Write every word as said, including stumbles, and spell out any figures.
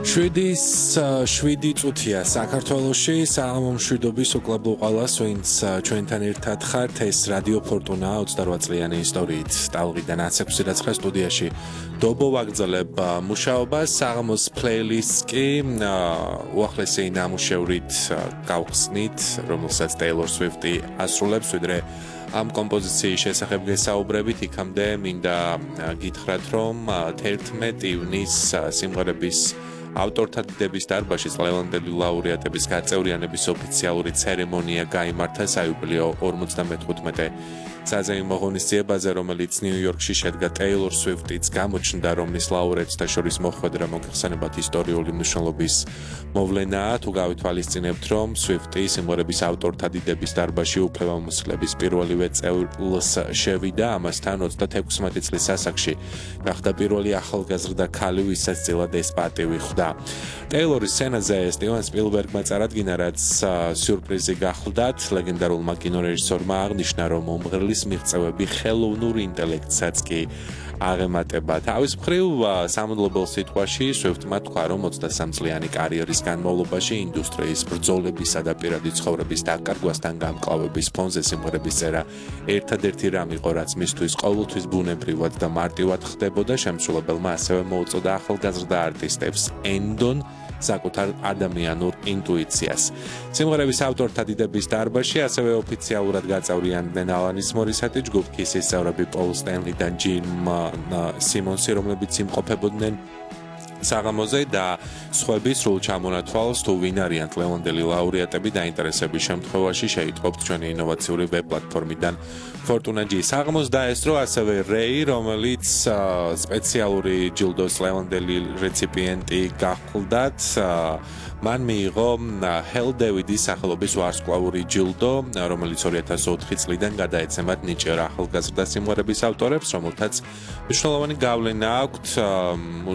შვიდის შვიდი წუთია საქართველოში საღამო მშვიდობის უკლებლო ყველას, ვინც ჩვენთან ერთად ხართ, ეს რადიო ფორტუნა ოცდაოთხ წლიანი ისტორიით ტალღიდან ათექვსი რიცხვი სტუდიაში დობო ვაგრძელებ მუშაობას. საღამოს პლეილისტს კი უახლესი ნამუშევრით გავხსნით, რომელსაც Taylor Swift-ი ასრულებს, ვიდრე ამ კომპოზიციის შესახებ გესაუბრებით, იქამდე მინდა გითხრათ, რომ თერთმეტ ივნისს სიმღერების ავტორთა დიდების დარბაზში ლევანდელი ლაურეატების გაწევრიანების ოფიციალური ცერემონია გაიმართა საიუბილეო ორმოცდამეხუთმეტე საზეიმო ღონისძიებაზე, რომელიც ნიუ-იორკში შედგა. Taylor Swift-იც გამოჩნდა, რომლის ლაურეატთა შორის მოხვედრა მოგეხსენებათ ისტორიული მნიშვნელობის მოვლენაა. თუ გავითვალისწინებთ, რომ Swift-ი სიმღერების ავტორთა დიდების დარბაზში უფლებამოსილების პირველივე წელს შევიდა, ამასთან ოცდათექვსმეტი წლის ასაკში გახდა პირველი ახალგაზრდა ქალი, ვისაც წილად ეს პატივი ხვდა. Taylor-ის სცენაზე სტივენ სპილბერგმა წარადგინა, რაც სიურპრიზი გახლდათ. ლეგენდარულმა კინორეჟისორმა აღნიშნა, რომ უმღერლის მიღწევები ხელოვნურ ინტელექტსაც კი აღემატება. თავის მხრივ სამადლობელ სიტყვაში Swift-მა თქვა, რომ ოცდასამ წლიანი კარიერის განმავლობაში ინდუსტრიის ბრძოლებისა და პირადი ცხოვრების დაკარგვასთან გამკლავების ფონზე სიმღერების წერა ერთადერთი რამ იყო, რაც მისთვის ყოველთვის ბუნებრივად და მარტივად ხდებოდა. შემსრულებელმა ასევე მოუწოდა ახალგაზრდა არტისტებს ენდონ საკუთარ ადამიანურ ინტუიციას. სიმღერების ავტორთა დიდების დარბაზში ასევე ოფიციალურად გაწევრიანდნენ ალანის მორისეტი, ჯგუფ Kiss-ის წევრები პოლ სტენლი და ჯიმ სიმონსი, რომლებიც იმყოფებოდნენ საღამოზე და სხვები. სრულ ჩამონათვალს, თუ ვინ არიან ლევანდელი ლაურეატები, დაინტერესების შემთხვევაში შეიტყობთ ჩვენი ინოვაციური ვებ პლატფორმიდან Fortuna G. საღამოს დაესწრო ასევე რეი, რომელიც სპეციალური ჯილდოს ლევანდელი რეციპიენტი გახლდათ. მან მიიღო ჰელ დევიდის სახელობის ვარსკვლავური ჯილდო, რომელიც ორი ათას ოთხი წლიდან გადაეცემათ ნიჭიერ ახალგაზრდა სიმღერების ავტორებს, რომელთაც მნიშვნელოვანი გავლენა აქვთ